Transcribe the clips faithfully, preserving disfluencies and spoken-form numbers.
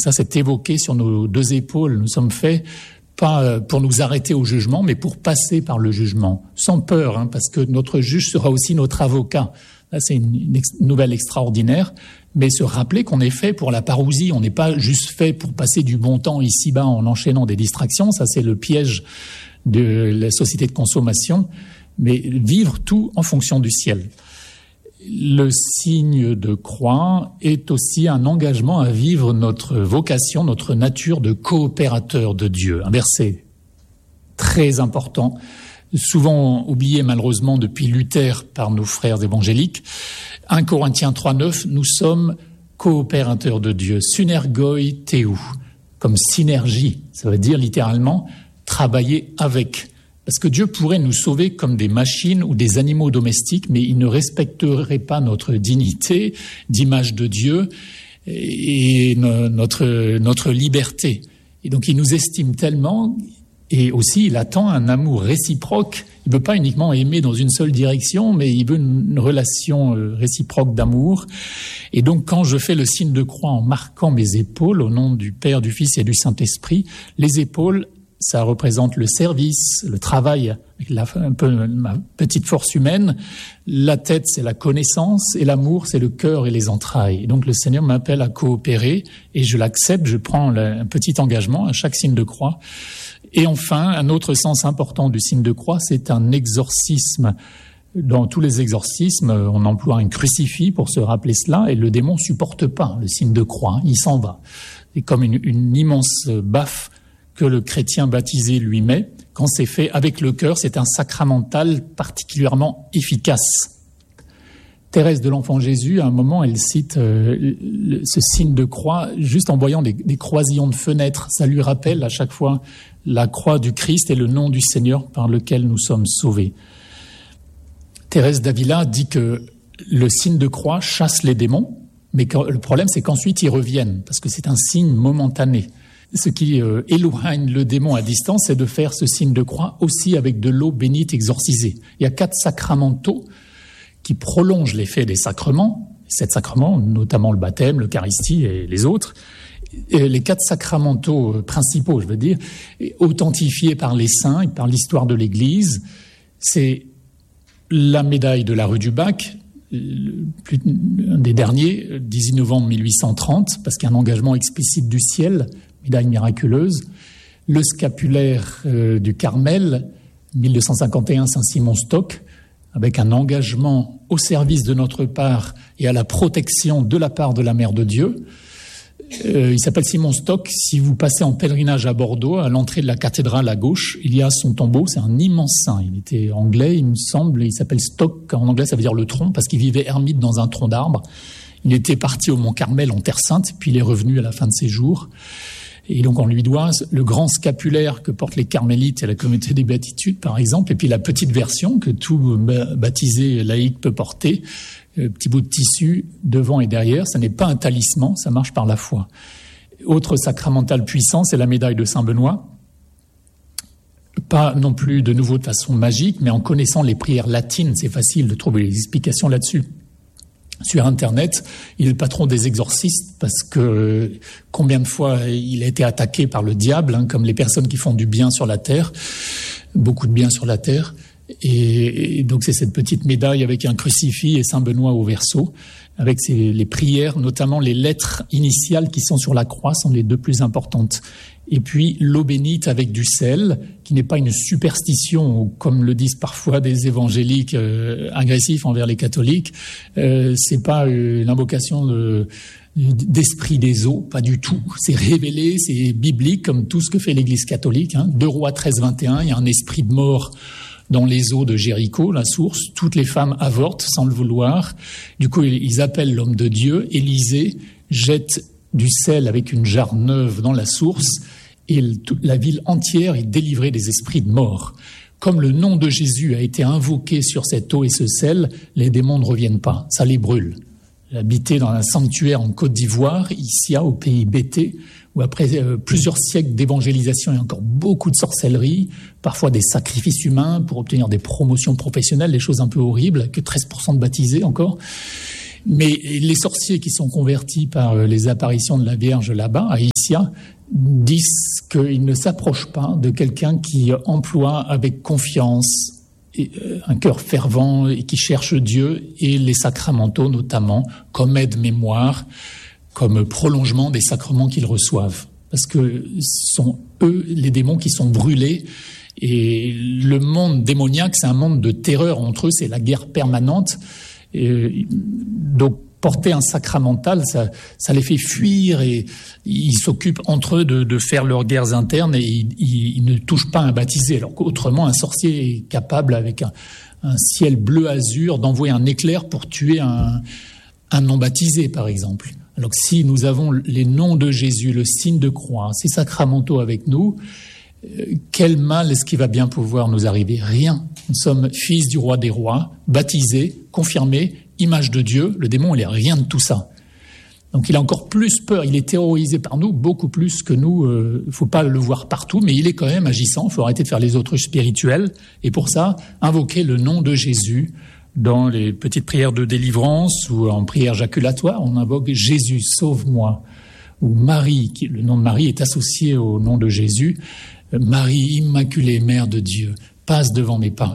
ça, c'est évoqué sur nos deux épaules. Nous sommes faits pas pour nous arrêter au jugement, mais pour passer par le jugement, sans peur, hein, parce que notre juge sera aussi notre avocat. Là, c'est une, une ex- nouvelle extraordinaire, mais se rappeler qu'on est fait pour la parousie. On n'est pas juste fait pour passer du bon temps ici-bas en enchaînant des distractions. Ça, c'est le piège de la société de consommation, mais vivre tout en fonction du ciel. Le signe de croix est aussi un engagement à vivre notre vocation, notre nature de coopérateur de Dieu. Un verset très important, souvent oublié malheureusement depuis Luther par nos frères évangéliques. un Corinthiens trois neuf, nous sommes coopérateurs de Dieu. Synergoi theou, comme synergie, ça veut dire littéralement travailler avec. Parce que Dieu pourrait nous sauver comme des machines ou des animaux domestiques, mais il ne respecterait pas notre dignité d'image de Dieu et notre, notre liberté. Et donc il nous estime tellement, et aussi il attend un amour réciproque. Il ne veut pas uniquement aimer dans une seule direction, mais il veut une relation réciproque d'amour. Et donc quand je fais le signe de croix en marquant mes épaules au nom du Père, du Fils et du Saint-Esprit, les épaules, ça représente le service, le travail, la, un peu ma petite force humaine. La tête, c'est la connaissance, et l'amour, c'est le cœur et les entrailles. Et donc le Seigneur m'appelle à coopérer, et je l'accepte, je prends le, un petit engagement à chaque signe de croix. Et enfin, un autre sens important du signe de croix, c'est un exorcisme. Dans tous les exorcismes, on emploie un crucifix pour se rappeler cela, et le démon supporte pas le signe de croix, il s'en va. C'est comme une, une immense baffe que le chrétien baptisé lui met. Quand c'est fait avec le cœur, c'est un sacramental particulièrement efficace. Thérèse de l'Enfant Jésus, à un moment, elle cite euh, le, ce signe de croix juste en voyant des, des croisillons de fenêtres. Ça lui rappelle à chaque fois la croix du Christ et le nom du Seigneur par lequel nous sommes sauvés. Thérèse d'Avila dit que le signe de croix chasse les démons, mais que, le problème, c'est qu'ensuite ils reviennent, parce que c'est un signe momentané. Ce qui euh, éloigne le démon à distance, c'est de faire ce signe de croix aussi avec de l'eau bénite exorcisée. Il y a quatre sacramentaux qui prolongent l'effet des sacrements, sept sacrements, notamment le baptême, l'Eucharistie et les autres. Et les quatre sacramentaux principaux, je veux dire, authentifiés par les saints et par l'histoire de l'Église, c'est la médaille de la rue du Bac, un des derniers, dix-huit novembre mille huit cent trente, parce qu'il y a un engagement explicite du ciel, médaille miraculeuse, le scapulaire euh, du Carmel, mille deux cent cinquante et un, Saint-Simon-Stock, avec un engagement au service de notre part et à la protection de la part de la Mère de Dieu. Euh, il s'appelle Simon-Stock. Si vous passez en pèlerinage à Bordeaux, à l'entrée de la cathédrale à gauche, il y a son tombeau. C'est un immense saint. Il était anglais, il me semble. Il s'appelle Stock. En anglais, ça veut dire le tronc, parce qu'il vivait ermite dans un tronc d'arbre. Il était parti au Mont Carmel en Terre Sainte, puis il est revenu à la fin de ses jours. Et donc on lui doit le grand scapulaire que portent les carmélites et la communauté des béatitudes, par exemple, et puis la petite version que tout baptisé laïque peut porter, euh, petit bout de tissu devant et derrière. Ça n'est pas un talisman, ça marche par la foi. Autre sacramental puissant, c'est la médaille de Saint-Benoît. Pas non plus de nouveau de façon magique, mais en connaissant les prières latines, c'est facile de trouver les explications là-dessus. Sur Internet, il est le patron des exorcistes parce que combien de fois il a été attaqué par le diable, hein, comme les personnes qui font du bien sur la terre, beaucoup de bien sur la terre. Et, et donc c'est cette petite médaille avec un crucifix et Saint Benoît au verso, avec ses, les prières, notamment les lettres initiales qui sont sur la croix, sont les deux plus importantes. Et puis l'eau bénite avec du sel, qui n'est pas une superstition, comme le disent parfois des évangéliques euh, agressifs envers les catholiques. Euh, c'est pas une invocation de, d'esprit des eaux, pas du tout. C'est révélé, c'est biblique, comme tout ce que fait l'Église catholique. Hein. deux Rois treize vingt et un, il y a un esprit de mort dans les eaux de Jéricho, la source. Toutes les femmes avortent sans le vouloir. Du coup, ils appellent l'homme de Dieu. Élisée jette du sel avec une jarre neuve dans la source, et la ville entière est délivrée des esprits de mort. Comme le nom de Jésus a été invoqué sur cette eau et ce sel, les démons ne reviennent pas, ça les brûle. J'habitais dans un sanctuaire en Côte d'Ivoire, ici au pays Bété, où après euh, plusieurs siècles d'évangélisation et encore beaucoup de sorcellerie, parfois des sacrifices humains pour obtenir des promotions professionnelles, des choses un peu horribles, que treize pour cent de baptisés encore. Mais les sorciers qui sont convertis par les apparitions de la Vierge là-bas, à Issia, disent qu'ils ne s'approchent pas de quelqu'un qui emploie avec confiance et un cœur fervent et qui cherche Dieu et les sacramentaux notamment, comme aide-mémoire, comme prolongement des sacrements qu'ils reçoivent. Parce que ce sont eux, les démons, qui sont brûlés. Et le monde démoniaque, c'est un monde de terreur entre eux, c'est la guerre permanente. Et donc, porter un sacramental, ça, ça les fait fuir et ils s'occupent entre eux de, de faire leurs guerres internes et ils, ils, ils ne touchent pas un baptisé. Alors qu'autrement, un sorcier est capable, avec un, un ciel bleu-azur, d'envoyer un éclair pour tuer un, un non-baptisé, par exemple. Alors que si nous avons les noms de Jésus, le signe de croix, ces sacramentaux avec nous, euh, quel mal est-ce qui va bien pouvoir nous arriver? Rien. Nous sommes fils du roi des rois, baptisés, confirmés, image de Dieu. Le démon, il n'est rien de tout ça. Donc il a encore plus peur, il est terrorisé par nous, beaucoup plus que nous. Il euh, ne faut pas le voir partout, mais il est quand même agissant. Il faut arrêter de faire les autruches spirituels. Et pour ça, invoquer le nom de Jésus dans les petites prières de délivrance ou en prière jaculatoire. On invoque « Jésus, sauve-moi » ou « Marie », qui, le nom de Marie est associé au nom de Jésus. « Marie, Immaculée, Mère de Dieu, passe devant mes pas ».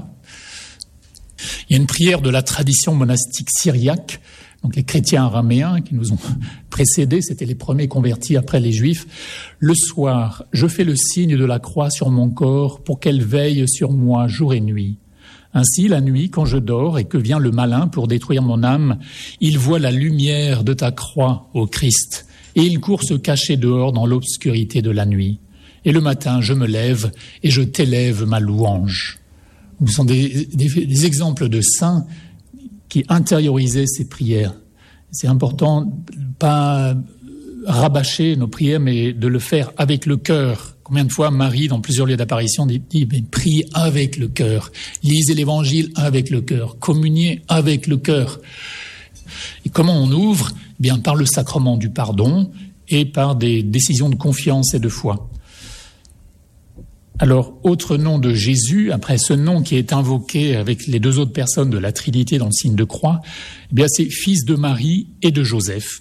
Il y a une prière de la tradition monastique syriaque, donc les chrétiens araméens qui nous ont précédés, c'était les premiers convertis après les Juifs. Le soir, je fais le signe de la croix sur mon corps pour qu'elle veille sur moi jour et nuit. Ainsi, la nuit, quand je dors et que vient le malin pour détruire mon âme, il voit la lumière de ta croix, ô Christ, et il court se cacher dehors dans l'obscurité de la nuit. Et le matin, je me lève et je t'élève ma louange. Ce sont des, des, des exemples de saints qui intériorisaient ces prières. C'est important de ne pas rabâcher nos prières, mais de le faire avec le cœur. Combien de fois Marie, dans plusieurs lieux d'apparition, dit, dit mais prie avec le cœur, lisez l'évangile avec le cœur, communiez avec le cœur. Et comment on ouvre? Eh bien, par le sacrement du pardon et par des décisions de confiance et de foi. Alors, autre nom de Jésus, après ce nom qui est invoqué avec les deux autres personnes de la Trinité dans le signe de croix, eh bien, c'est fils de Marie et de Joseph.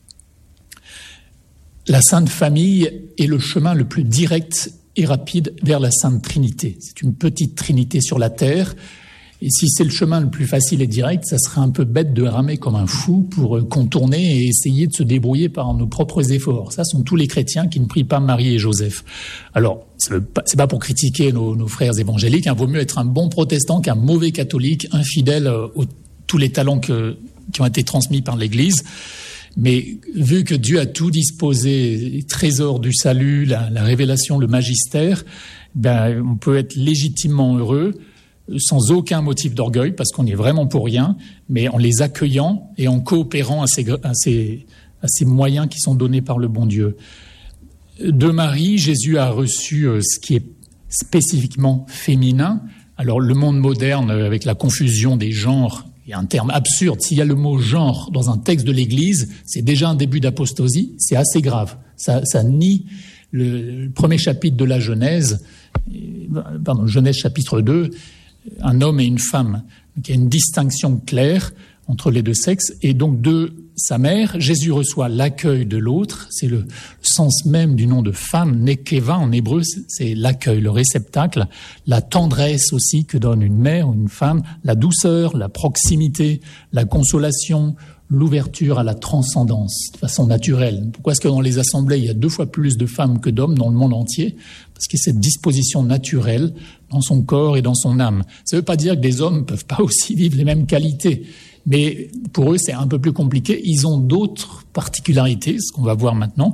La Sainte Famille est le chemin le plus direct et rapide vers la Sainte Trinité. C'est une petite Trinité sur la terre. Et si c'est le chemin le plus facile et direct, ça serait un peu bête de ramer comme un fou pour contourner et essayer de se débrouiller par nos propres efforts. Ça sont tous les chrétiens qui ne prient pas Marie et Joseph. Alors, c'est pas pour critiquer nos, nos frères évangéliques. Il vaut mieux être un bon protestant qu'un mauvais catholique, infidèle aux tous les talents que, qui ont été transmis par l'Église. Mais vu que Dieu a tout disposé, les trésors du salut, la, la révélation, le magistère, ben, on peut être légitimement heureux, sans aucun motif d'orgueil, parce qu'on n'y est vraiment pour rien, mais en les accueillant et en coopérant à ces, à ces, à ces moyens qui sont donnés par le bon Dieu. De Marie, Jésus a reçu ce qui est spécifiquement féminin. Alors le monde moderne, avec la confusion des genres, il y a un terme absurde. S'il y a le mot « genre » dans un texte de l'Église, c'est déjà un début d'apostasie, c'est assez grave. Ça, ça nie le, le premier chapitre de la Genèse, pardon, Genèse chapitre deux, un homme et une femme. Donc, il y a une distinction claire entre les deux sexes. Et donc, de sa mère, Jésus reçoit l'accueil de l'autre. C'est le sens même du nom de femme. Nekeva, en hébreu, c'est l'accueil, le réceptacle. La tendresse aussi que donne une mère ou une femme. La douceur, la proximité, la consolation, l'ouverture à la transcendance de façon naturelle. Pourquoi est-ce que dans les assemblées, il y a deux fois plus de femmes que d'hommes dans le monde entier? Parce qu'il y a cette disposition naturelle dans son corps et dans son âme. Ça ne veut pas dire que des hommes ne peuvent pas aussi vivre les mêmes qualités. Mais pour eux, c'est un peu plus compliqué. Ils ont d'autres particularités, ce qu'on va voir maintenant.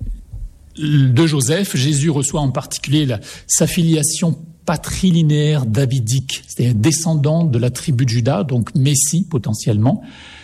De Joseph, Jésus reçoit en particulier la, sa filiation patrilinéaire davidique, c'est-à-dire descendant de la tribu de Juda, donc Messie potentiellement.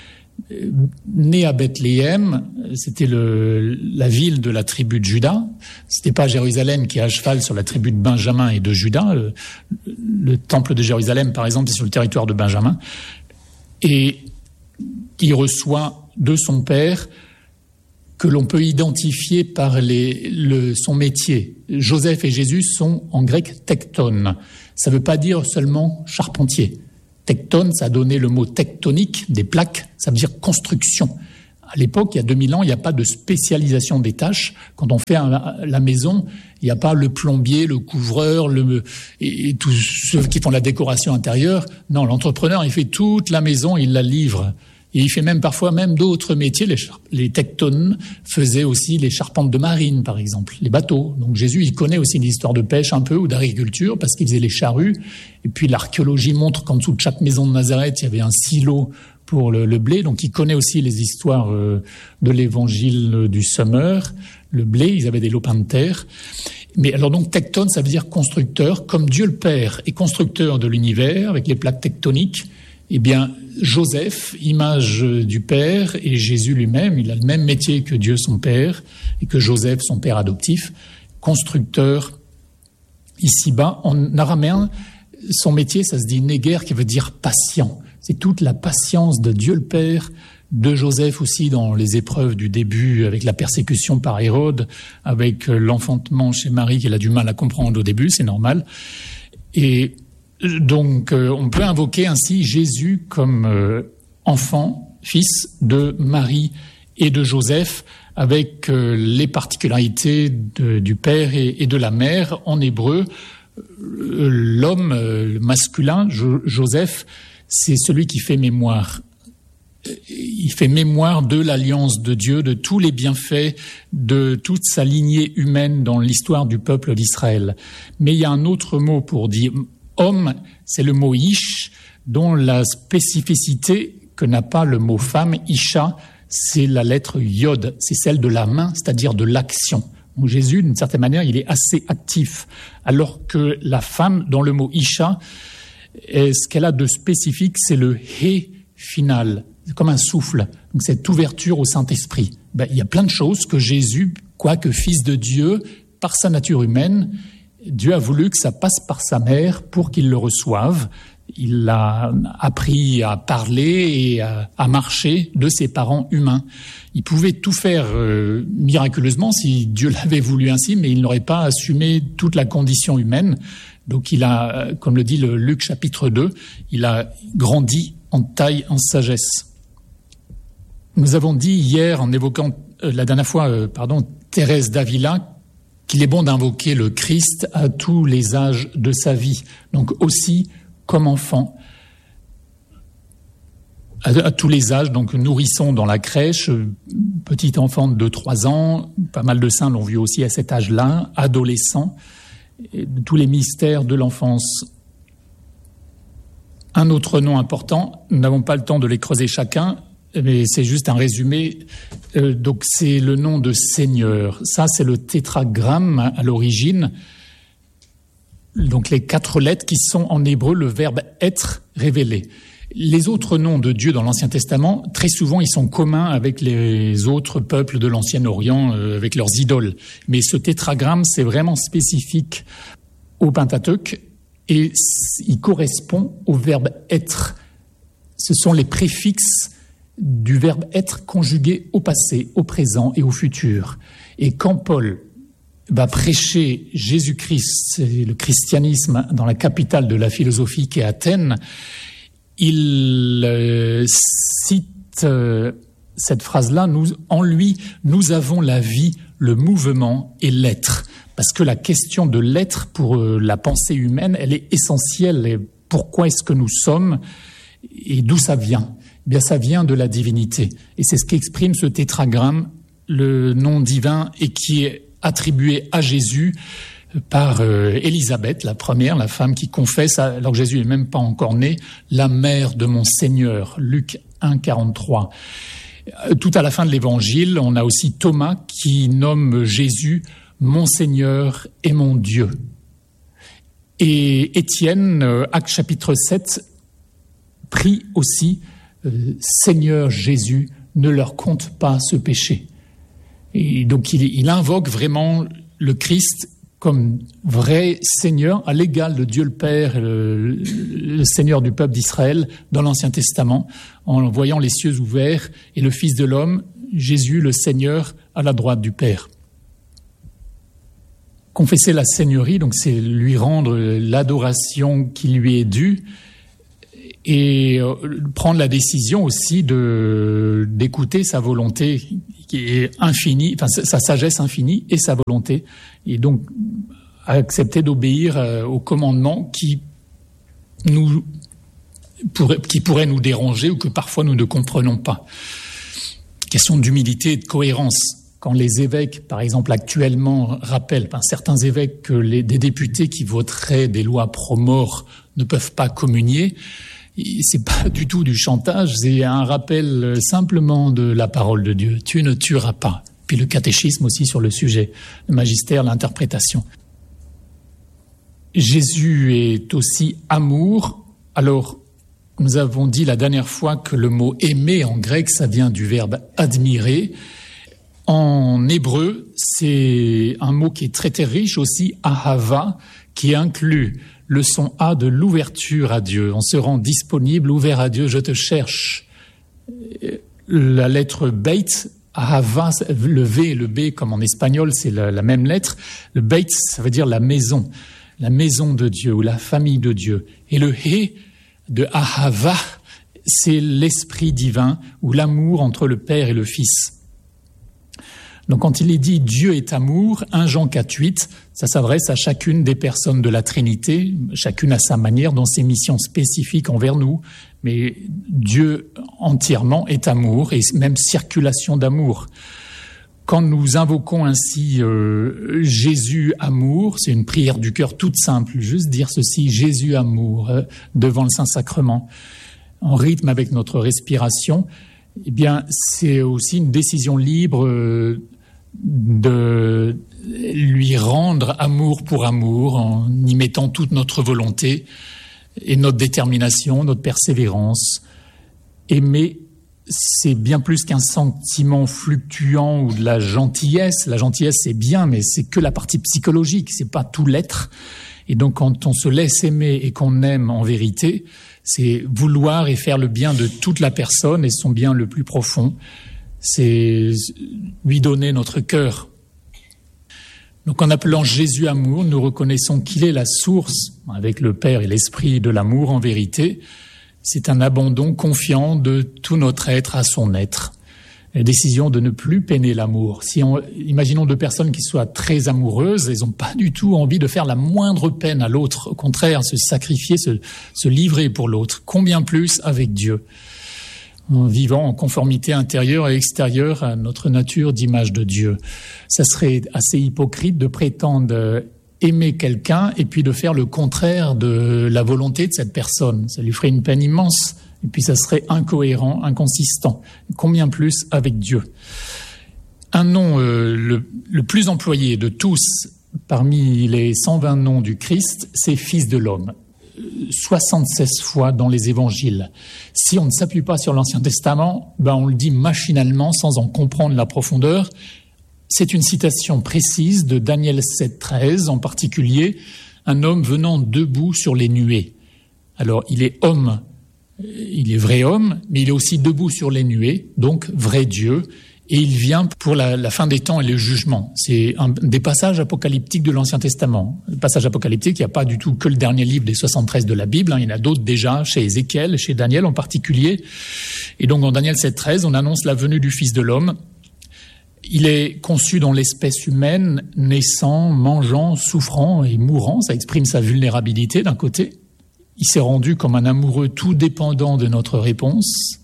Né à Bethléem, c'était le, la ville de la tribu de Juda. C'était pas Jérusalem qui est à cheval sur la tribu de Benjamin et de Juda. Le, le temple de Jérusalem, par exemple, est sur le territoire de Benjamin. Et il reçoit de son père que l'on peut identifier par les, le, son métier. Joseph et Jésus sont en grec tecton. Ça ne veut pas dire seulement charpentier. Tectone, ça a donné le mot tectonique, des plaques, ça veut dire construction. À l'époque, il y a deux mille ans, il n'y a pas de spécialisation des tâches. Quand on fait un, la maison, il n'y a pas le plombier, le couvreur, le, et, et tous ceux qui font la décoration intérieure. Non, l'entrepreneur, il fait toute la maison, il la livre. Et il fait même parfois même d'autres métiers. Les, les tectones faisaient aussi les charpentes de marine, par exemple, les bateaux. Donc Jésus, il connaît aussi l'histoire de pêche un peu ou d'agriculture parce qu'il faisait les charrues. Et puis l'archéologie montre qu'en dessous de chaque maison de Nazareth, il y avait un silo pour le, le blé. Donc il connaît aussi les histoires euh, de l'évangile du semeur. Le blé, ils avaient des lopins de terre. Mais alors donc tectone, ça veut dire constructeur. Comme Dieu le Père est constructeur de l'univers avec les plaques tectoniques, eh bien, Joseph, image du Père, et Jésus lui-même, il a le même métier que Dieu son Père, et que Joseph, son père adoptif, constructeur ici-bas. En araméen, son métier, ça se dit néguer, qui veut dire patient. C'est toute la patience de Dieu le Père, de Joseph aussi dans les épreuves du début, avec la persécution par Hérode, avec l'enfantement chez Marie, qu'elle a du mal à comprendre au début, c'est normal. Et donc, euh, on peut invoquer ainsi Jésus comme euh, enfant, fils de Marie et de Joseph, avec euh, les particularités de, du père et, et de la mère. En hébreu, euh, l'homme euh, masculin, jo- Joseph, c'est celui qui fait mémoire. Il fait mémoire de l'alliance de Dieu, de tous les bienfaits, de toute sa lignée humaine dans l'histoire du peuple d'Israël. Mais il y a un autre mot pour dire homme, c'est le mot ish, dont la spécificité que n'a pas le mot femme, isha, c'est la lettre yod, c'est celle de la main, c'est-à-dire de l'action. Donc Jésus, d'une certaine manière, il est assez actif, alors que la femme, dans le mot isha, ce qu'elle a de spécifique, c'est le he final, comme un souffle, donc cette ouverture au Saint-Esprit. Ben, il y a plein de choses que Jésus, quoique fils de Dieu, par sa nature humaine, Dieu a voulu que ça passe par sa mère pour qu'il le reçoive. Il a appris à parler et à, à marcher de ses parents humains. Il pouvait tout faire euh, miraculeusement si Dieu l'avait voulu ainsi, mais il n'aurait pas assumé toute la condition humaine. Donc il a, comme le dit le Luc chapitre deux, il a grandi en taille, en sagesse. Nous avons dit hier, en évoquant euh, la dernière fois, euh, pardon, Thérèse d'Avila, qu'il est bon d'invoquer le Christ à tous les âges de sa vie, donc aussi comme enfant, à, à tous les âges, donc nourrisson dans la crèche, petit enfant de trois ans, pas mal de saints l'ont vu aussi à cet âge-là, adolescent, et tous les mystères de l'enfance. Un autre nom important, nous n'avons pas le temps de les creuser chacun, mais c'est juste un résumé. Euh, donc c'est le nom de Seigneur. Ça, c'est le tétragramme à l'origine. Donc les quatre lettres qui sont en hébreu le verbe être révélé. Les autres noms de Dieu dans l'Ancien Testament, très souvent, ils sont communs avec les autres peuples de l'Ancien Orient, euh, avec leurs idoles. Mais ce tétragramme, c'est vraiment spécifique au Pentateuque et il correspond au verbe être. Ce sont les préfixes du verbe être conjugué au passé, au présent et au futur. Et quand Paul va prêcher Jésus-Christ et le christianisme dans la capitale de la philosophie qui est Athènes, il euh, cite euh, cette phrase-là, nous, en lui, nous avons la vie, le mouvement et l'être. Parce que la question de l'être pour euh, la pensée humaine, elle est essentielle. Et pourquoi est-ce que nous sommes et d'où ça vient ? Eh bien, ça vient de la divinité. Et c'est ce qu'exprime ce tétragramme, le nom divin, et qui est attribué à Jésus par euh, Élisabeth, la première, la femme qui confesse, alors que Jésus n'est même pas encore né, la mère de mon Seigneur, Luc un, quarante-trois. Tout à la fin de l'Évangile, on a aussi Thomas qui nomme Jésus mon Seigneur et mon Dieu. Et Étienne, euh, Actes chapitre sept, prie aussi Euh, Seigneur Jésus, ne leur compte pas ce péché. Et donc il, il invoque vraiment le Christ comme vrai Seigneur, à l'égal de Dieu le Père, le, le Seigneur du peuple d'Israël dans l'Ancien Testament, en voyant les cieux ouverts et le Fils de l'homme, Jésus le Seigneur, à la droite du Père. Confesser la Seigneurie, donc c'est lui rendre l'adoration qui lui est due. et euh, prendre la décision aussi de d'écouter sa volonté qui est infinie, enfin sa sagesse infinie et sa volonté, et donc accepter d'obéir euh, aux commandements qui nous pourraient, qui pourraient nous déranger ou que parfois nous ne comprenons pas. Question d'humilité et de cohérence. Quand les évêques, par exemple actuellement, rappellent, ben, certains évêques, que les, des députés qui voteraient des lois pro-mort ne peuvent pas communier, c'est pas du tout du chantage, c'est un rappel simplement de la parole de Dieu. Tu ne tueras pas. Puis le catéchisme aussi sur le sujet, le magistère, l'interprétation. Jésus est aussi amour. Alors, nous avons dit la dernière fois que le mot aimer en grec, ça vient du verbe admirer. En hébreu, c'est un mot qui est très très riche aussi, ahava, qui inclut le son A de l'ouverture à Dieu. On se rend disponible, ouvert à Dieu, je te cherche. La lettre beit, ahava, le V et le B, comme en espagnol, c'est la, la même lettre. Le beit, ça veut dire la maison, la maison de Dieu ou la famille de Dieu. Et le He de ahava, c'est l'esprit divin ou l'amour entre le Père et le Fils. Donc quand il est dit « Dieu est amour », premier Jean quatre huit, ça s'adresse à chacune des personnes de la Trinité, chacune à sa manière, dans ses missions spécifiques envers nous, mais Dieu entièrement est amour et même circulation d'amour. Quand nous invoquons ainsi euh, Jésus amour, c'est une prière du cœur toute simple, juste dire ceci, Jésus amour, euh, devant le Saint-Sacrement, en rythme avec notre respiration, eh bien c'est aussi une décision libre euh, de lui rendre amour pour amour, en y mettant toute notre volonté et notre détermination, notre persévérance. Aimer, c'est bien plus qu'un sentiment fluctuant ou de la gentillesse. La gentillesse, c'est bien, mais c'est que la partie psychologique, c'est pas tout l'être. Et donc, quand on se laisse aimer et qu'on aime en vérité, c'est vouloir et faire le bien de toute la personne et son bien le plus profond. C'est lui donner notre cœur. Donc, en appelant Jésus amour, nous reconnaissons qu'il est la source, avec le Père et l'Esprit, de l'amour en vérité. C'est un abandon confiant de tout notre être à son être. La décision de ne plus peiner l'amour. Si on, imaginons deux personnes qui soient très amoureuses, elles n'ont pas du tout envie de faire la moindre peine à l'autre. Au contraire, se sacrifier, se, se livrer pour l'autre. Combien plus avec Dieu, en vivant en conformité intérieure et extérieure à notre nature d'image de Dieu. Ça serait assez hypocrite de prétendre aimer quelqu'un et puis de faire le contraire de la volonté de cette personne. Ça lui ferait une peine immense. Et puis ça serait incohérent, inconsistant. Combien plus avec Dieu. Un nom euh, le, le plus employé de tous parmi les cent vingt noms du Christ, c'est Fils de l'homme. soixante-seize fois dans les évangiles. Si on ne s'appuie pas sur l'Ancien Testament, ben on le dit machinalement sans en comprendre la profondeur. C'est une citation précise de Daniel sept treize, en particulier, un homme venant debout sur les nuées. Alors, il est homme, il est vrai homme, mais il est aussi debout sur les nuées, donc vrai Dieu, et il vient pour la, la fin des temps et le jugement. C'est un des passages apocalyptiques de l'Ancien Testament. Le passage apocalyptique, il n'y a pas du tout que le dernier livre des soixante-treize de la Bible, hein, il y en a d'autres déjà, chez Ézéchiel, chez Daniel en particulier. Et donc, en Daniel sept treize, on annonce la venue du Fils de l'homme. Il est conçu dans l'espèce humaine, naissant, mangeant, souffrant et mourant. Ça exprime sa vulnérabilité d'un côté. Il s'est rendu comme un amoureux tout dépendant de notre réponse.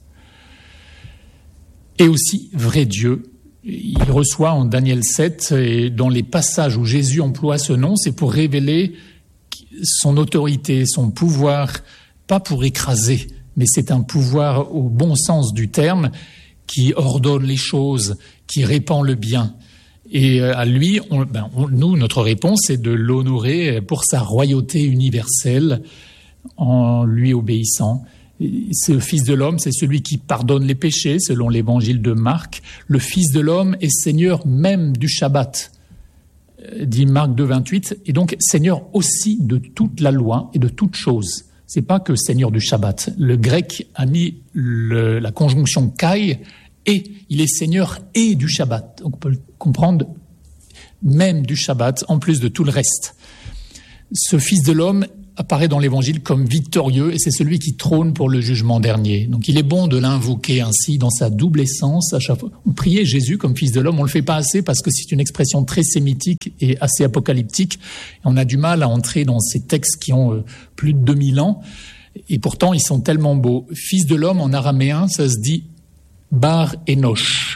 Et aussi vrai Dieu. Il reçoit en Daniel sept, et dans les passages où Jésus emploie ce nom, c'est pour révéler son autorité, son pouvoir, pas pour écraser, mais c'est un pouvoir au bon sens du terme, qui ordonne les choses, qui répand le bien. Et à lui, on, ben, on, nous, notre réponse, c'est de l'honorer pour sa royauté universelle, en lui obéissant. Ce Fils de l'homme, c'est celui qui pardonne les péchés, selon l'évangile de Marc. Le Fils de l'homme est Seigneur même du Shabbat, dit Marc deux vingt-huit, et donc Seigneur aussi de toute la loi et de toute chose. C'est pas que Seigneur du Shabbat. Le grec a mis le, la conjonction kai, et il est Seigneur et du Shabbat. Donc on peut le comprendre même du Shabbat, en plus de tout le reste. Ce Fils de l'homme apparaît dans l'Évangile comme victorieux et c'est celui qui trône pour le jugement dernier. Donc il est bon de l'invoquer ainsi dans sa double essence. À chaque fois, on priait Jésus comme fils de l'homme, on le fait pas assez parce que c'est une expression très sémitique et assez apocalyptique. On a du mal à entrer dans ces textes qui ont plus de deux mille ans et pourtant ils sont tellement beaux. Fils de l'homme en araméen, ça se dit Bar Enoch.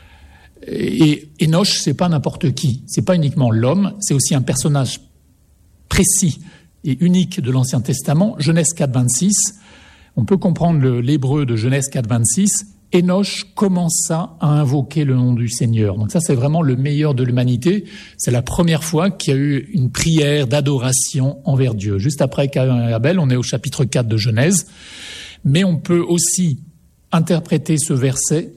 Et Enoch, c'est pas n'importe qui, c'est pas uniquement l'homme, c'est aussi un personnage précis et unique de l'Ancien Testament. Genèse quatre, vingt-six, on peut comprendre le, l'hébreu de Genèse quatre, vingt-six, Enoch commença à invoquer le nom du Seigneur. Donc ça, c'est vraiment le meilleur de l'humanité. C'est la première fois qu'il y a eu une prière d'adoration envers Dieu. Juste après Caïn et Abel, on est au chapitre quatre de Genèse. Mais on peut aussi interpréter ce verset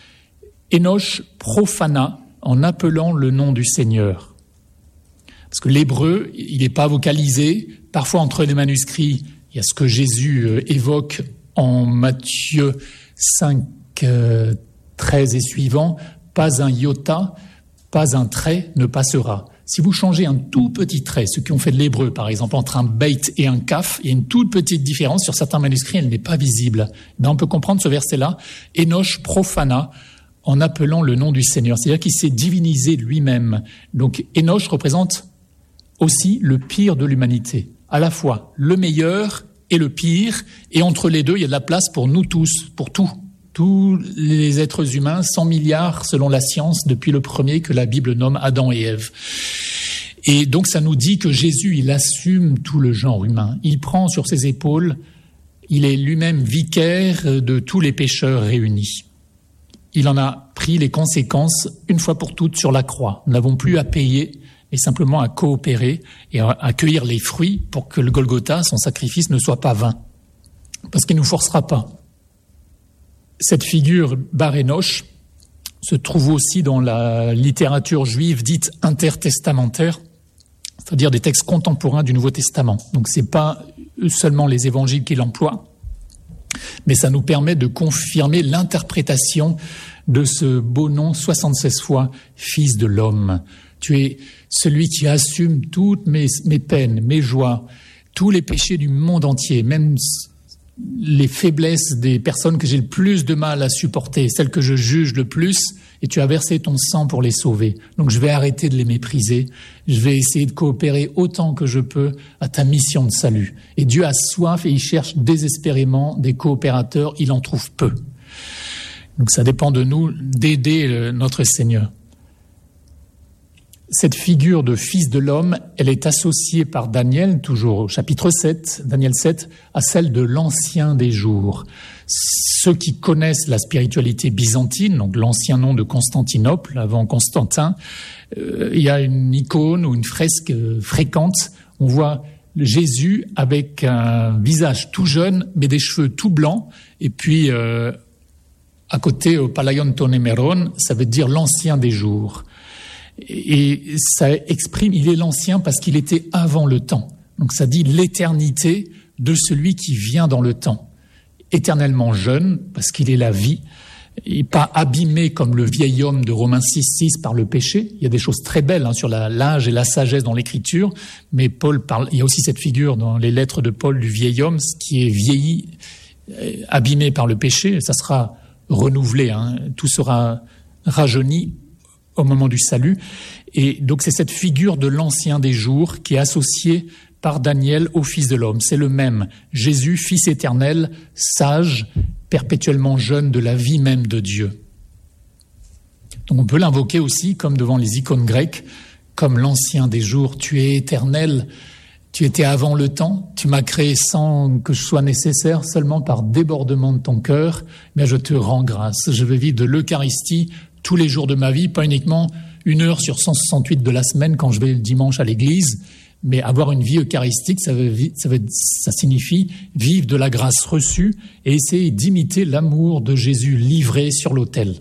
Enoch profana en appelant le nom du Seigneur. Parce que l'hébreu, il n'est pas vocalisé. Parfois, entre les manuscrits, il y a ce que Jésus évoque en Matthieu cinq, treize et suivant. Pas un iota, pas un trait ne passera. Si vous changez un tout petit trait, ce qu'on fait de l'hébreu, par exemple, entre un beit et un kaf, il y a une toute petite différence. Sur certains manuscrits, elle n'est pas visible. Mais on peut comprendre ce verset-là. Enoch profana en appelant le nom du Seigneur. C'est-à-dire qu'il s'est divinisé lui-même. Donc Enoch représente aussi le pire de l'humanité. À la fois le meilleur et le pire. Et entre les deux, il y a de la place pour nous tous, pour tout. Tous les êtres humains, cent milliards selon la science, depuis le premier que la Bible nomme Adam et Ève. Et donc ça nous dit que Jésus, il assume tout le genre humain. Il prend sur ses épaules, il est lui-même vicaire de tous les pécheurs réunis. Il en a pris les conséquences une fois pour toutes sur la croix. Nous n'avons plus à payer, mais simplement à coopérer et à accueillir les fruits pour que le Golgotha, son sacrifice, ne soit pas vain. Parce qu'il ne nous forcera pas. Cette figure Bar Enoch se trouve aussi dans la littérature juive dite intertestamentaire, c'est-à-dire des textes contemporains du Nouveau Testament. Donc ce n'est pas seulement les évangiles qui l'emploient, mais ça nous permet de confirmer l'interprétation de ce beau nom soixante-seize fois « Fils de l'homme ». Tu es celui qui assume toutes mes, mes peines, mes joies, tous les péchés du monde entier, même les faiblesses des personnes que j'ai le plus de mal à supporter, celles que je juge le plus, et tu as versé ton sang pour les sauver. Donc je vais arrêter de les mépriser, je vais essayer de coopérer autant que je peux à ta mission de salut. Et Dieu a soif et il cherche désespérément des coopérateurs, il en trouve peu. Donc ça dépend de nous d'aider notre Seigneur. Cette figure de fils de l'homme, elle est associée par Daniel, toujours au chapitre sept, Daniel sept, à celle de l'ancien des jours. Ceux qui connaissent la spiritualité byzantine, donc l'ancien nom de Constantinople, avant Constantin, euh, il y a une icône ou une fresque euh, fréquente. On voit Jésus avec un visage tout jeune, mais des cheveux tout blancs, et puis euh, à côté, au Palaion Tonemeron, ça veut dire l'ancien des jours. Et ça exprime, il est l'ancien parce qu'il était avant le temps. Donc ça dit l'éternité de celui qui vient dans le temps. Éternellement jeune, parce qu'il est la vie, et pas abîmé comme le vieil homme de Romains six six par le péché. Il y a des choses très belles hein, sur la, l'âge et la sagesse dans l'Écriture, mais Paul parle, il y a aussi cette figure dans les lettres de Paul du vieil homme, qui est vieilli, abîmé par le péché. Ça sera renouvelé, hein, tout sera rajeuni au moment du salut. Et donc c'est cette figure de l'ancien des jours qui est associée par Daniel au Fils de l'homme. C'est le même. Jésus, Fils éternel, sage, perpétuellement jeune de la vie même de Dieu. Donc on peut l'invoquer aussi, comme devant les icônes grecques, comme l'ancien des jours. Tu es éternel, tu étais avant le temps, tu m'as créé sans que je sois nécessaire, seulement par débordement de ton cœur. Mais je te rends grâce. Je vais vivre de l'Eucharistie tous les jours de ma vie, pas uniquement une heure sur cent soixante-huit de la semaine quand je vais le dimanche à l'église, mais avoir une vie eucharistique, ça, veut, ça, veut, ça signifie vivre de la grâce reçue et essayer d'imiter l'amour de Jésus livré sur l'autel.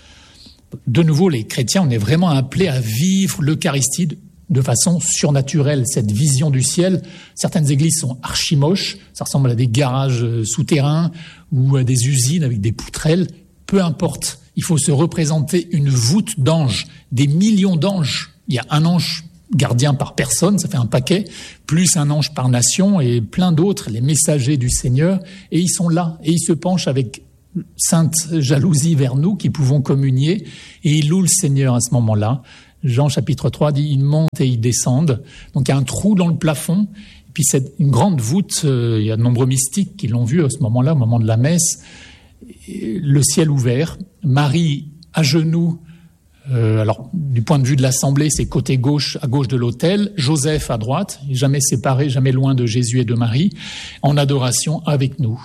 De nouveau, les chrétiens, on est vraiment appelés à vivre l'Eucharistie de, de façon surnaturelle, cette vision du ciel. Certaines églises sont archi-moches, ça ressemble à des garages souterrains ou à des usines avec des poutrelles, peu importe. Il faut se représenter une voûte d'anges, des millions d'anges. Il y a un ange gardien par personne, ça fait un paquet, plus un ange par nation et plein d'autres, les messagers du Seigneur, et ils sont là, et ils se penchent avec sainte jalousie vers nous qui pouvons communier, et ils louent le Seigneur à ce moment-là. Jean chapitre trois dit, ils montent et ils descendent. Donc il y a un trou dans le plafond, et puis c'est une grande voûte, euh, il y a de nombreux mystiques qui l'ont vu à ce moment-là, au moment de la messe, le ciel ouvert, Marie à genoux, Euh, alors, du point de vue de l'Assemblée, c'est côté gauche, à gauche de l'autel, Joseph à droite, jamais séparé, jamais loin de Jésus et de Marie, en adoration avec nous.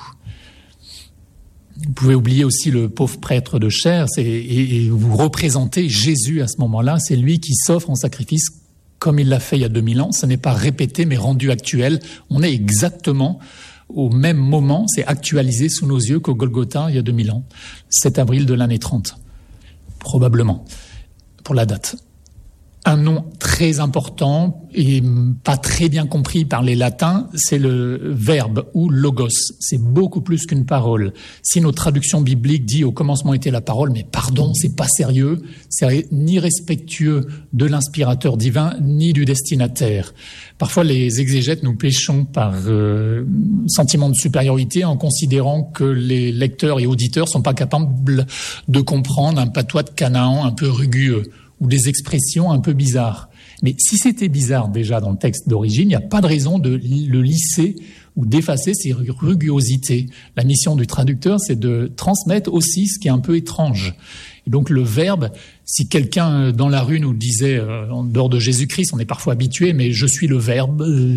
Vous pouvez oublier aussi le pauvre prêtre de chair, c'est, et, et vous représentez Jésus à ce moment-là, c'est lui qui s'offre en sacrifice comme il l'a fait il y a deux mille ans, ça n'est pas répété mais rendu actuel, on est exactement au même moment, c'est actualisé sous nos yeux qu'au Golgotha il y a deux mille ans, sept avril de l'année trente, probablement. Pour la date. Un nom très important et pas très bien compris par les latins, c'est le verbe ou logos. C'est beaucoup plus qu'une parole. Si notre traduction biblique dit au commencement était la parole, mais pardon, c'est pas sérieux, c'est ni respectueux de l'inspirateur divin, ni du destinataire. Parfois, les exégètes, nous péchons par euh, sentiment de supériorité en considérant que les lecteurs et auditeurs sont pas capables de comprendre un patois de Canaan un peu rugueux ou des expressions un peu bizarres. Mais si c'était bizarre déjà dans le texte d'origine, il n'y a pas de raison de le lisser ou d'effacer ces ruguosités. La mission du traducteur, c'est de transmettre aussi ce qui est un peu étrange. Et donc le verbe, si quelqu'un dans la rue nous disait, euh, en dehors de Jésus-Christ, on est parfois habitué, mais je suis le verbe, euh,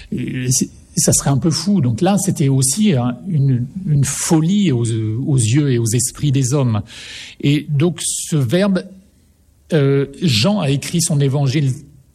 ça serait un peu fou. Donc là, c'était aussi hein, une, une folie aux, aux yeux et aux esprits des hommes. Et donc ce verbe, euh, Jean a écrit son évangile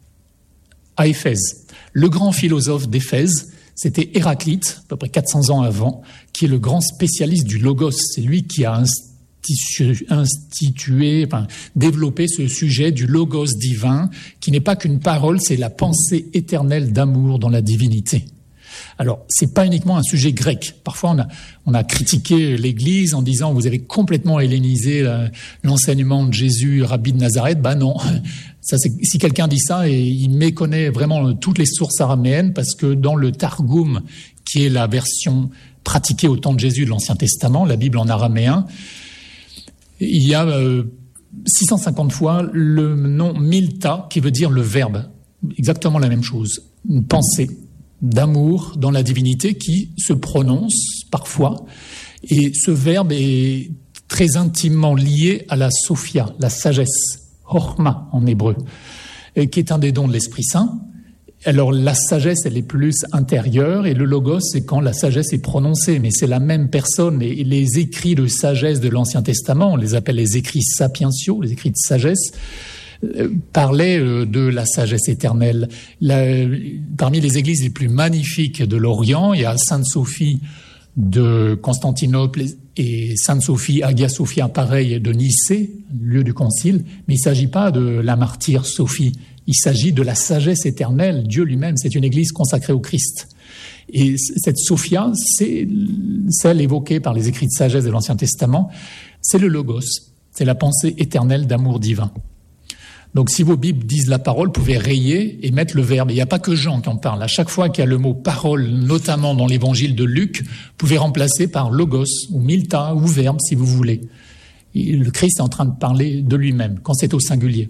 à Éphèse. Le grand philosophe d'Éphèse, c'était Héraclite, à peu près quatre cents ans avant, qui est le grand spécialiste du logos. C'est lui qui a institué, institué enfin, développé ce sujet du logos divin, qui n'est pas qu'une parole, c'est la pensée éternelle d'amour dans la divinité. Alors, c'est pas uniquement un sujet grec. Parfois, on a, on a critiqué l'Église en disant vous avez complètement hellénisé la, l'enseignement de Jésus, Rabbi de Nazareth. Ben non. Ça, c'est, si quelqu'un dit ça, et il méconnaît vraiment toutes les sources araméennes, parce que dans le Targum, qui est la version pratiquée au temps de Jésus de l'Ancien Testament, la Bible en araméen, il y a euh, six cent cinquante fois le nom milta, qui veut dire le verbe. Exactement la même chose. Une pensée d'amour dans la divinité qui se prononce parfois. Et ce verbe est très intimement lié à la sophia, la sagesse, Chokhma en hébreu, et qui est un des dons de l'Esprit Saint. Alors la sagesse, elle est plus intérieure, et le logos, c'est quand la sagesse est prononcée, mais c'est la même personne. Et les écrits de sagesse de l'Ancien Testament, on les appelle les écrits sapientiaux, les écrits de sagesse, parlait de la sagesse éternelle. La, parmi les églises les plus magnifiques de l'Orient, il y a Sainte-Sophie de Constantinople et Sainte-Sophie, Hagia Sophia, pareil, de Nicée, lieu du concile, mais il ne s'agit pas de la martyre Sophie, il s'agit de la sagesse éternelle, Dieu lui-même, c'est une église consacrée au Christ. Et cette Sophia, c'est celle évoquée par les écrits de sagesse de l'Ancien Testament, c'est le Logos, c'est la pensée éternelle d'amour divin. Donc si vos Bibles disent la parole, vous pouvez rayer et mettre le verbe. Il n'y a pas que Jean qui en parle. À chaque fois qu'il y a le mot parole, notamment dans l'évangile de Luc, vous pouvez remplacer par logos ou milta ou verbe si vous voulez. Et le Christ est en train de parler de lui-même quand c'est au singulier.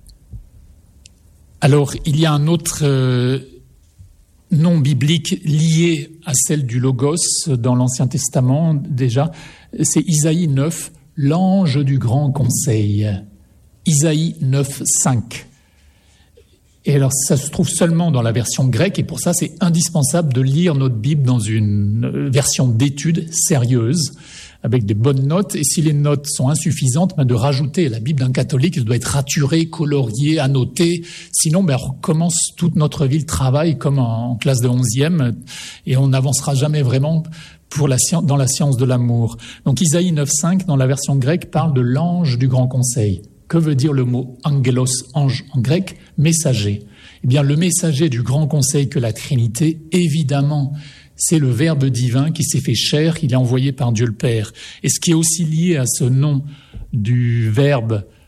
Alors il y a un autre euh, nom biblique lié à celle du logos dans l'Ancien Testament déjà, c'est Isaïe neuf, l'ange du grand conseil. Isaïe neuf, cinq. Et alors, ça se trouve seulement dans la version grecque, et pour ça, c'est indispensable de lire notre Bible dans une version d'étude sérieuse, avec des bonnes notes, et si les notes sont insuffisantes, ben de rajouter. La Bible d'un catholique, elle doit être raturée, coloriée, annotée, sinon ben, on recommence toute notre vie le travail comme en classe de onzième, et on n'avancera jamais vraiment pour la science, dans la science de l'amour. Donc Isaïe neuf, cinq, dans la version grecque, parle de l'ange du grand conseil. Que veut dire le mot angelos, ange en grec? Messager. Eh bien, le messager du grand conseil que la Trinité, évidemment, c'est le Verbe divin qui s'est fait chair, il est envoyé par Dieu le Père. Et ce qui est aussi lié à ce nom du Verbe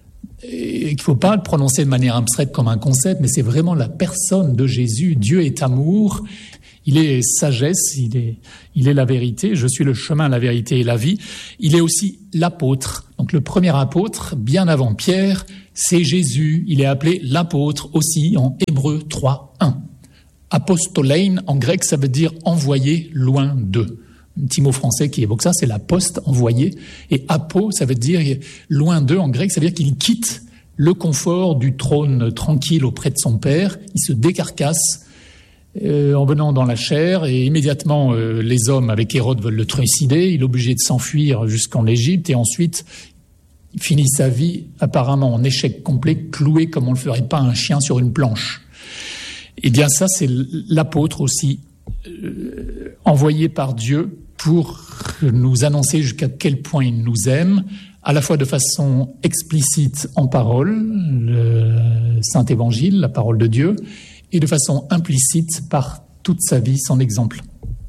et qu'il ne faut pas le prononcer de manière abstraite comme un concept, mais c'est vraiment la personne de Jésus. Dieu est amour, il est sagesse, il est, il est la vérité. Je suis le chemin, la vérité et la vie. Il est aussi l'apôtre. Donc le premier apôtre, bien avant Pierre, c'est Jésus. Il est appelé l'apôtre aussi en Hébreux trois un. Apostolein, en grec, ça veut dire envoyé loin d'eux. Un petit mot français qui évoque ça, c'est la poste, envoyé. Et apo, ça veut dire loin d'eux, en grec, ça veut dire qu'il quitte le confort du trône tranquille auprès de son père. Il se décarcasse euh, en venant dans la chair, et immédiatement, euh, les hommes avec Hérode veulent le trucider. Il est obligé de s'enfuir jusqu'en Égypte, et ensuite, il finit sa vie apparemment en échec complet, cloué comme on le ferait pas un chien sur une planche. Eh bien ça, c'est l'apôtre aussi, euh, envoyé par Dieu pour nous annoncer jusqu'à quel point il nous aime, à la fois de façon explicite en parole, le Saint-Évangile, la parole de Dieu, et de façon implicite par toute sa vie, son exemple.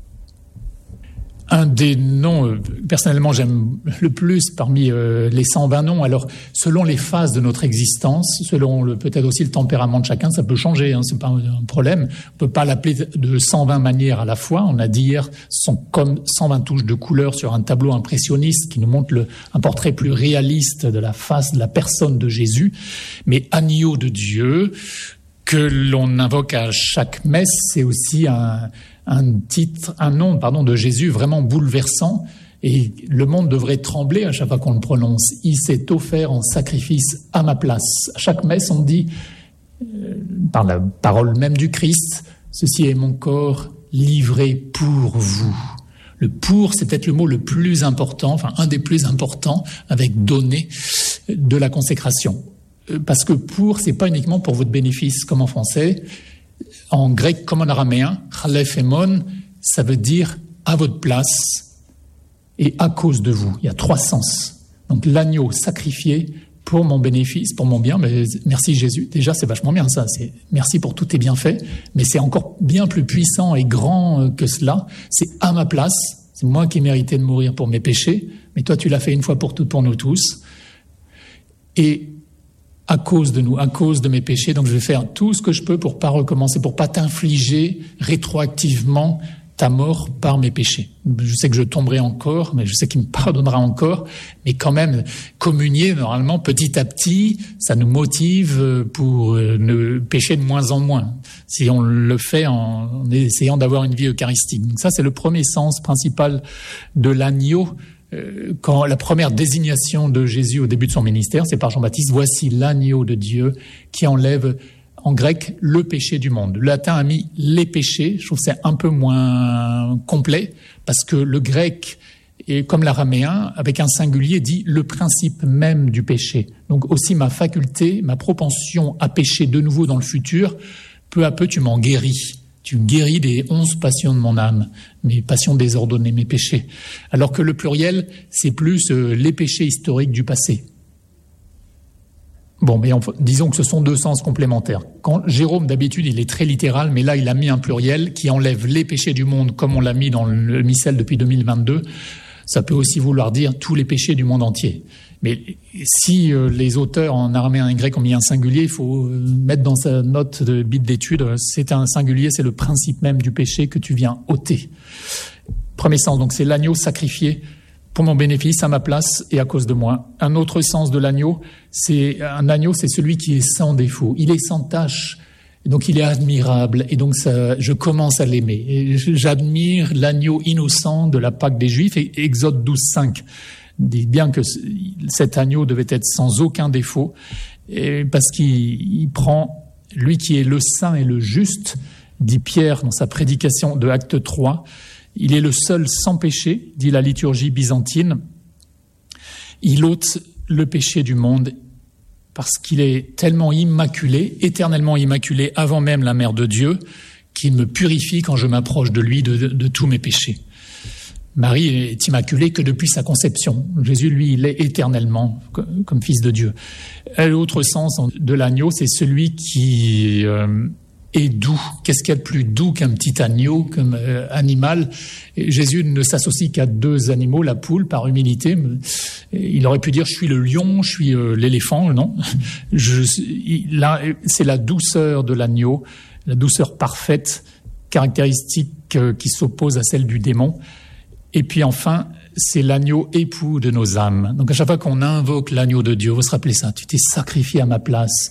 Un des noms, euh, personnellement, j'aime le plus parmi euh, les cent vingt noms. Alors, selon les phases de notre existence, selon le, peut-être aussi le tempérament de chacun, ça peut changer, hein, c'est pas un problème. On peut pas l'appeler de cent vingt manières à la fois. On a dit hier, ce sont comme cent vingt touches de couleurs sur un tableau impressionniste qui nous montre le, un portrait plus réaliste de la face, de la personne de Jésus. Mais agneau de Dieu, que l'on invoque à chaque messe, c'est aussi un... un titre, un nom, pardon, de Jésus vraiment bouleversant, et le monde devrait trembler à chaque fois qu'on le prononce. Il s'est offert en sacrifice à ma place. À chaque messe, on dit, euh, par la parole même du Christ, ceci est mon corps livré pour vous. Le pour, c'est peut-être le mot le plus important, enfin un des plus importants, avec donner, de la consécration. Parce que pour, c'est pas uniquement pour votre bénéfice, comme en français. En grec comme en araméen, chalefemon, ça veut dire à votre place et à cause de vous. Il y a trois sens. Donc l'agneau sacrifié pour mon bénéfice, pour mon bien. Mais merci Jésus. Déjà, c'est vachement bien ça. C'est merci pour tous tes bienfaits. Mais c'est encore bien plus puissant et grand que cela. C'est à ma place. C'est moi qui ai mérité de mourir pour mes péchés. Mais toi, tu l'as fait une fois pour toutes pour nous tous. Et à cause de nous, à cause de mes péchés. Donc je vais faire tout ce que je peux pour pas recommencer, pour pas t'infliger rétroactivement ta mort par mes péchés. Je sais que je tomberai encore, mais je sais qu'il me pardonnera encore. Mais quand même, communier, normalement, petit à petit, ça nous motive pour ne pécher de moins en moins. Si on le fait en, en essayant d'avoir une vie eucharistique. Donc ça, c'est le premier sens principal de l'agneau. Quand la première désignation de Jésus au début de son ministère, c'est par Jean-Baptiste, voici l'agneau de Dieu qui enlève, en grec, le péché du monde. Le latin a mis les péchés, je trouve que c'est un peu moins complet, parce que le grec, et comme l'araméen, avec un singulier, dit le principe même du péché. Donc aussi ma faculté, ma propension à pécher de nouveau dans le futur, peu à peu tu m'en guéris. Tu guéris des onze passions de mon âme, mes passions désordonnées, mes péchés. Alors que le pluriel, c'est plus euh, les péchés historiques du passé. Bon, mais on, disons que ce sont deux sens complémentaires. Quand Jérôme, d'habitude, il est très littéral, mais là, il a mis un pluriel qui enlève les péchés du monde, comme on l'a mis dans le missel depuis deux mille vingt-deux. Ça peut aussi vouloir dire tous les péchés du monde entier. Mais si euh, les auteurs en araméen et grec ont mis un singulier, il faut euh, mettre dans sa note de bit d'étude, c'est un singulier, c'est le principe même du péché que tu viens ôter. Premier sens, donc c'est l'agneau sacrifié pour mon bénéfice, à ma place et à cause de moi. Un autre sens de l'agneau, c'est un agneau, c'est celui qui est sans défaut. Il est sans tache, donc il est admirable, et donc ça, je commence à l'aimer. Et j'admire l'agneau innocent de la Pâque des Juifs, et Exode douze cinq dit bien que cet agneau devait être sans aucun défaut, et parce qu'il il prend, lui qui est le saint et le juste, dit Pierre dans sa prédication de Acte trois, il est le seul sans péché, dit la liturgie byzantine. Il ôte le péché du monde parce qu'il est tellement immaculé, éternellement immaculé avant même la Mère de Dieu, qu'il me purifie quand je m'approche de lui de, de, de tous mes péchés. Marie est immaculée que depuis sa conception. Jésus, lui, il est éternellement comme, comme fils de Dieu. L'autre sens de l'agneau, c'est celui qui, euh, et doux. Qu'est-ce qu'il y a de plus doux qu'un petit agneau, comme euh, animal? Et Jésus ne s'associe qu'à deux animaux, la poule, par humilité. Il aurait pu dire, je suis le lion, je suis euh, l'éléphant, non. Je, il, là, c'est la douceur de l'agneau, la douceur parfaite, caractéristique euh, qui s'oppose à celle du démon. Et puis enfin, c'est l'agneau époux de nos âmes. Donc à chaque fois qu'on invoque l'agneau de Dieu, vous vous rappelez ça, tu t'es sacrifié à ma place.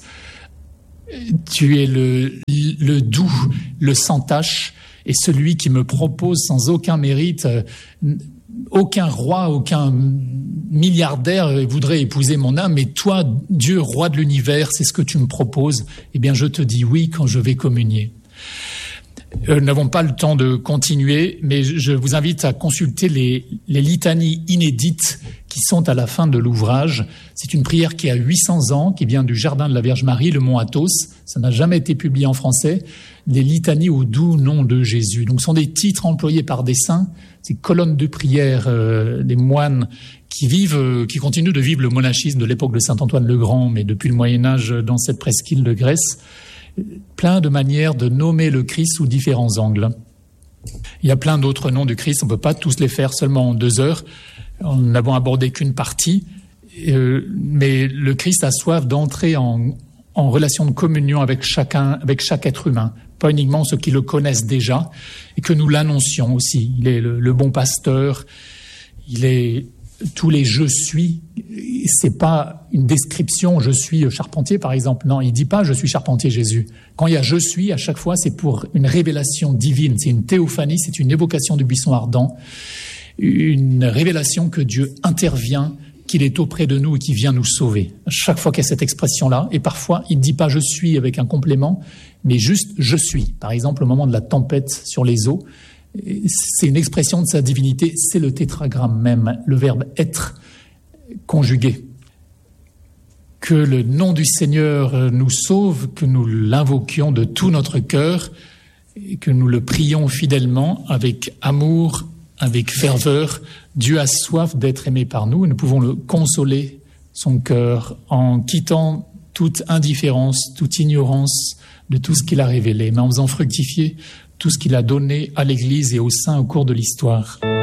Tu es le, le doux, le sans tache, et celui qui me propose sans aucun mérite. Euh, aucun roi, aucun milliardaire voudrait épouser mon âme, mais toi, Dieu, roi de l'univers, c'est ce que tu me proposes. Eh bien, je te dis oui quand je vais communier. Euh, nous n'avons pas le temps de continuer, mais je vous invite à consulter les, les litanies inédites qui sont à la fin de l'ouvrage. C'est une prière qui a huit cents ans, qui vient du jardin de la Vierge Marie, le mont Athos. Ça n'a jamais été publié en français. Les litanies au doux nom de Jésus. Donc, ce sont des titres employés par des saints, ces colonnes de prière euh, des moines qui vivent, euh, qui continuent de vivre le monachisme de l'époque de saint Antoine le Grand, mais depuis le Moyen-Âge dans cette presqu'île de Grèce. Plein de manières de nommer le Christ sous différents angles. Il y a plein d'autres noms du Christ, on ne peut pas tous les faire seulement en deux heures. Nous n'avons abordé qu'une partie, euh, mais le Christ a soif d'entrer en, en relation de communion avec chacun, avec chaque être humain, pas uniquement ceux qui le connaissent déjà, et que nous l'annoncions aussi. Il est le, le bon pasteur, il est tous les « je suis », c'est pas une description « je suis charpentier » par exemple. Non, il dit pas « je suis charpentier Jésus ». Quand il y a « je suis », à chaque fois, c'est pour une révélation divine. C'est une théophanie, c'est une évocation du buisson ardent, une révélation que Dieu intervient, qu'il est auprès de nous et qu'il vient nous sauver. À chaque fois qu'il y a cette expression-là, et parfois, il ne dit pas « je suis » avec un complément, mais juste « je suis ». Par exemple, au moment de la tempête sur les eaux, c'est une expression de sa divinité, c'est le tétragramme même, le verbe « être » conjugué. Que le nom du Seigneur nous sauve, que nous l'invoquions de tout notre cœur et que nous le prions fidèlement avec amour, avec ferveur. Dieu a soif d'être aimé par nous et nous pouvons le consoler, son cœur, en quittant toute indifférence, toute ignorance de tout ce qu'il a révélé, mais en faisant fructifier tout ce qu'il a donné à l'Église et aux saints au cours de l'histoire.